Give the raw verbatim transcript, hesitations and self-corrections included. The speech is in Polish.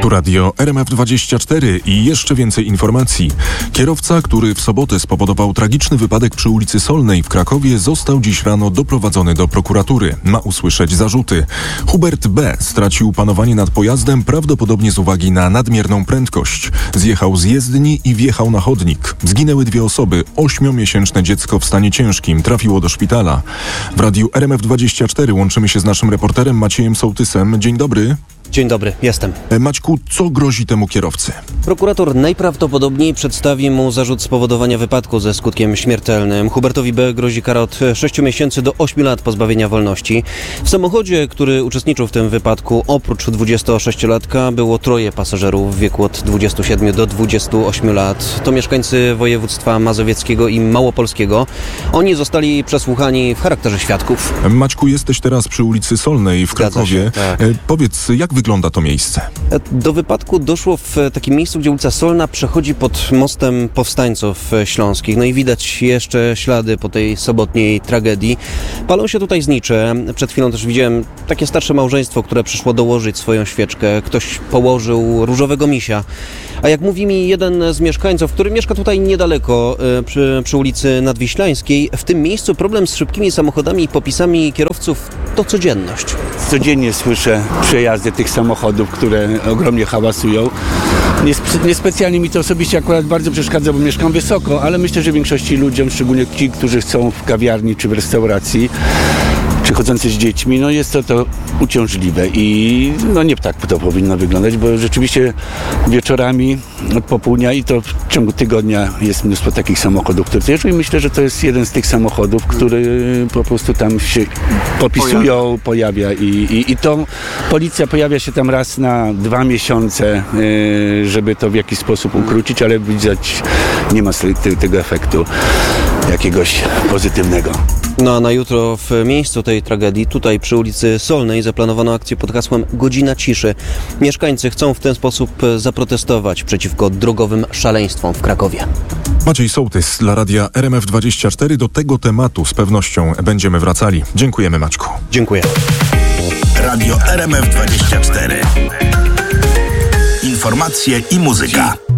Radio R M F dwadzieścia cztery i jeszcze więcej informacji. Kierowca, który w sobotę spowodował tragiczny wypadek przy ulicy Solnej w Krakowie, został dziś rano doprowadzony do prokuratury. Ma usłyszeć zarzuty. Hubert B. stracił panowanie nad pojazdem prawdopodobnie z uwagi na nadmierną prędkość. Zjechał z jezdni i wjechał na chodnik. Zginęły dwie osoby. Ośmiomiesięczne dziecko w stanie ciężkim trafiło do szpitala. W Radiu R M F dwadzieścia cztery łączymy się z naszym reporterem Maciejem Sołtysem. Dzień dobry. Dzień dobry, jestem. Maćku, co grozi temu kierowcy? Prokurator najprawdopodobniej przedstawi mu zarzut spowodowania wypadku ze skutkiem śmiertelnym. Hubertowi B. grozi kara od sześciu miesięcy do ośmiu lat pozbawienia wolności. W samochodzie, który uczestniczył w tym wypadku, oprócz dwudziestosześciolatka było troje pasażerów w wieku od dwudziestu siedmiu do dwudziestu ośmiu lat. To mieszkańcy województwa mazowieckiego i małopolskiego. Oni zostali przesłuchani w charakterze świadków. Maćku, jesteś teraz przy ulicy Solnej w Krakowie. Się, tak. E, powiedz, jak wygląda to miejsce? Do wypadku doszło w takim miejscu, gdzie ulica Solna przechodzi pod mostem Powstańców Śląskich. No i widać jeszcze ślady po tej sobotniej tragedii. Palą się tutaj znicze. Przed chwilą też widziałem takie starsze małżeństwo, które przyszło dołożyć swoją świeczkę. Ktoś położył różowego misia. A jak mówi mi jeden z mieszkańców, który mieszka tutaj niedaleko przy, przy ulicy Nadwiślańskiej, w tym miejscu problem z szybkimi samochodami i popisami kierowców to codzienność. Codziennie słyszę przejazdy tych samochodów, które ogromnie hałasują. Niespe- niespecjalnie mi to osobiście akurat bardzo przeszkadza, bo mieszkam wysoko, ale myślę, że większości ludziom, szczególnie ci, którzy chcą w kawiarni czy w restauracji, czy chodzący z dziećmi, no jest to to uciążliwe i no nie tak to powinno wyglądać, bo rzeczywiście wieczorami od popołudnia i to w ciągu tygodnia jest mnóstwo takich samochodów, które jeżdżą i myślę, że to jest jeden z tych samochodów, który po prostu tam się popisują, pojawia i, i, i to policja pojawia się tam raz na dwa miesiące, żeby to w jakiś sposób ukrócić, ale widać, nie ma tego efektu jakiegoś pozytywnego. No a na jutro w miejscu tej tragedii, tutaj przy ulicy Solnej, zaplanowano akcję pod hasłem Godzina Ciszy. Mieszkańcy chcą w ten sposób zaprotestować przeciwko drogowym szaleństwom w Krakowie. Maciej Sołtys dla Radia R M F dwadzieścia cztery. Do tego tematu z pewnością będziemy wracali. Dziękujemy, Maćku. Dziękuję. Radio R M F dwadzieścia cztery. Informacje i muzyka.